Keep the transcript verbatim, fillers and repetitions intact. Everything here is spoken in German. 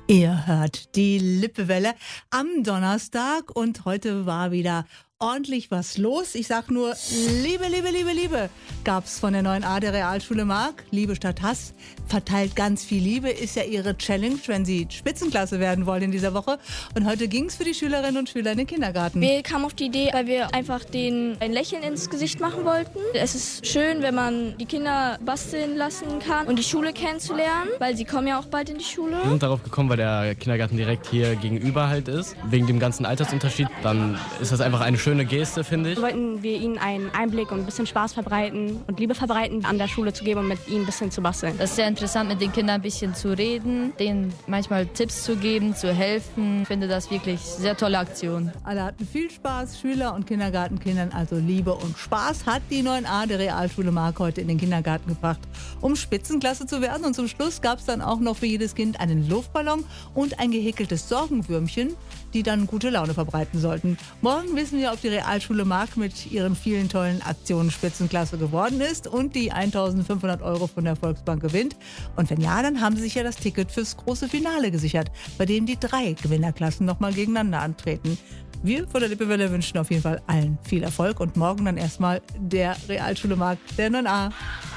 Ihr hört die Lippewelle am Donnerstag und heute war wieder ordentlich was los. Ich sag nur, Liebe, Liebe, Liebe, Liebe gab's von der neuen A der Realschule Mark. Liebe statt Hass, verteilt ganz viel Liebe, ist ja ihre Challenge, wenn sie Spitzenklasse werden wollen in dieser Woche. Und heute ging's für die Schülerinnen und Schüler in den Kindergarten. Wir kamen auf die Idee, weil wir einfach denen ein Lächeln ins Gesicht machen wollten. Es ist schön, wenn man die Kinder basteln lassen kann und die Schule kennenzulernen, weil sie kommen ja auch bald in die Schule. Wir sind darauf gekommen, weil der Kindergarten direkt hier gegenüber halt ist. Wegen dem ganzen Altersunterschied, dann ist das einfach eine schöne Geste, finde ich. Wollten wir ihnen einen Einblick und ein bisschen Spaß verbreiten und Liebe verbreiten, an der Schule zu geben und mit ihnen ein bisschen zu basteln. Das ist sehr interessant, mit den Kindern ein bisschen zu reden, denen manchmal Tipps zu geben, zu helfen. Ich finde das wirklich sehr tolle Aktion. Alle hatten viel Spaß, Schüler und Kindergartenkindern, also Liebe und Spaß hat die neun A der Realschule Mark heute in den Kindergarten gebracht, um Spitzenklasse zu werden. Und zum Schluss gab es dann auch noch für jedes Kind einen Luftballon und ein gehäkeltes Sorgenwürmchen, die dann gute Laune verbreiten sollten. Morgen wissen wir, ob die Realschule Mark mit ihren vielen tollen Aktionen Spitzenklasse geworden ist und die eintausendfünfhundert Euro von der Volksbank gewinnt. Und wenn ja, dann haben sie sich ja das Ticket fürs große Finale gesichert, bei dem die drei Gewinnerklassen nochmal gegeneinander antreten. Wir von der Lippewelle wünschen auf jeden Fall allen viel Erfolg und morgen dann erstmal der Realschule Mark der neun A.